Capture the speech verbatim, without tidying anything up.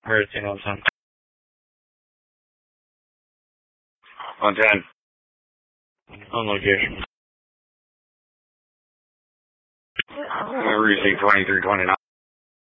Hurricane on ten. On ten. On location. Uh, Receive twenty-three twenty-nine.